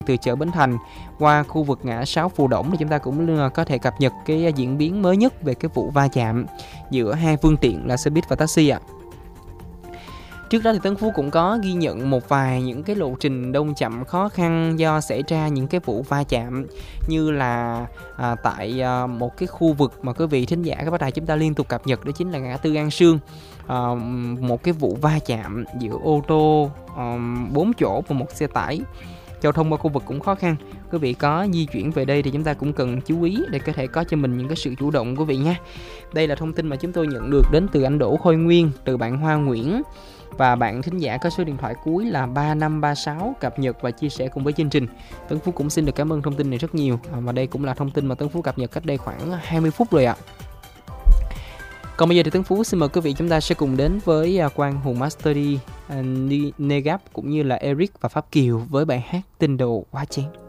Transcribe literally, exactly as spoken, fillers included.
từ chợ Bến Thành qua khu vực ngã sáu Phù Đổng, thì chúng ta cũng có thể cập nhật cái diễn biến mới nhất về cái vụ va chạm giữa hai phương tiện là xe buýt và taxi ạ. Trước đó thì Tân Phú cũng có ghi nhận một vài những cái lộ trình đông chậm khó khăn do xảy ra những cái vụ va chạm, như là à, tại à, một cái khu vực mà quý vị thính giả các bác đài chúng ta liên tục cập nhật, đó chính là ngã tư An Sương. À, một cái vụ va chạm giữa ô tô bốn um, chỗ và một xe tải. Giao thông qua khu vực cũng khó khăn. Quý vị có di chuyển về đây thì chúng ta cũng cần chú ý để có thể có cho mình những cái sự chủ động của quý vị nha. Đây là thông tin mà chúng tôi nhận được đến từ anh Đỗ Khôi Nguyên, từ bạn Hoa Nguyễn. Và bạn thính giả có số điện thoại cuối là ba năm ba sáu cập nhật và chia sẻ cùng với chương trình. Tấn Phú cũng xin được cảm ơn thông tin này rất nhiều. à, Và đây cũng là thông tin mà Tấn Phú cập nhật cách đây khoảng hai mươi phút rồi ạ. Còn bây giờ thì Tấn Phú xin mời quý vị chúng ta sẽ cùng đến với Quang Hùng Master D, Negap cũng như là Eric và Pháp Kiều với bài hát Tình Đồ Quá Chén.